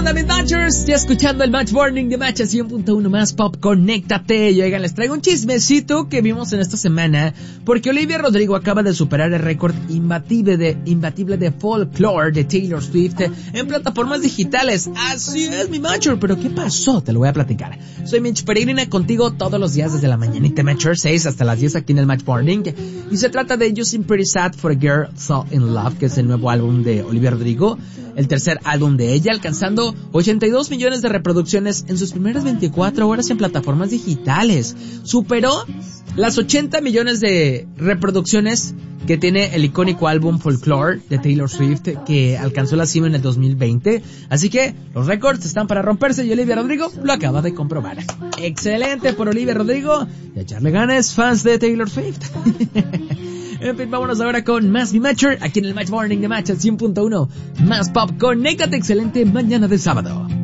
onda, mis Matchers? Ya escuchando el Match Morning de Match a 100.1 más Pop, conéctate. Y oigan, les traigo un chismecito que vimos en esta semana, porque Olivia Rodrigo acaba de superar el récord imbatible de Folklore de Taylor Swift en plataformas digitales. Así es, mi Matcher. ¿Pero qué pasó? Te lo voy a platicar. Soy Mitch Peregrina, contigo todos los días desde la mañanita, Matcher, 6 hasta las 10 aquí en el Match Morning. Y se trata de You Seem Pretty Sad for a Girl So in Love, que es el nuevo álbum de Olivia Rodrigo, el tercer álbum de ella, alcanzando 82 millones de reproducciones en sus primeras 24 horas en plataformas digitales. Superó las 80 millones de reproducciones que tiene el icónico álbum Folklore de Taylor Swift, que alcanzó la cima en el 2020. Así que los récords están para romperse y Olivia Rodrigo lo acaba de comprobar. Excelente por Olivia Rodrigo y a echarle ganas, fans de Taylor Swift. En fin, vámonos ahora con más Mi Matcher aquí en el Match Morning de Match al 100.1 más Pop. Conéctate, excelente mañana de sábado.